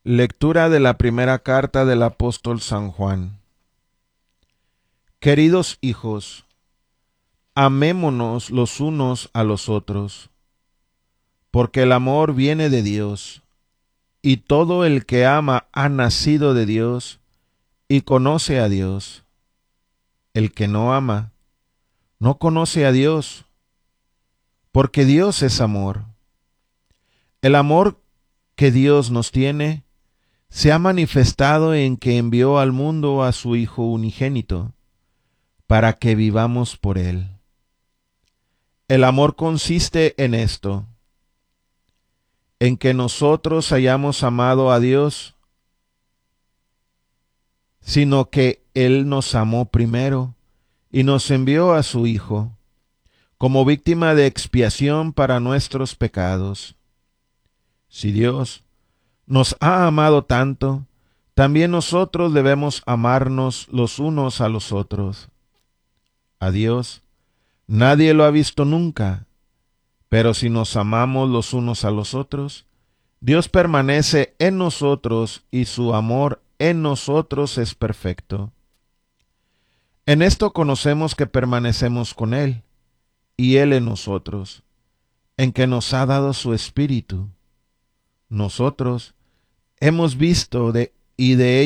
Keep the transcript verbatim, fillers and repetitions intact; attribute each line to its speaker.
Speaker 1: Lectura de la primera carta del apóstol San Juan. Queridos hijos, amémonos los unos a los otros, porque el amor viene de Dios, y todo el que ama ha nacido de Dios y conoce a Dios. El que no ama, no conoce a Dios, porque Dios es amor. El amor que Dios nos tiene se ha manifestado en que envió al mundo a su Hijo unigénito, para que vivamos por Él. El amor consiste en esto, en que nosotros hayamos amado a Dios, sino que Él nos amó primero y nos envió a su Hijo, como víctima de expiación para nuestros pecados. Si Dios nos ha amado tanto, también nosotros debemos amarnos los unos a los otros. A Dios nadie lo ha visto nunca, pero si nos amamos los unos a los otros, Dios permanece en nosotros y su amor en nosotros es perfecto. En esto conocemos que permanecemos con Él y Él en nosotros, en que nos ha dado su Espíritu. Nosotros hemos visto de, y de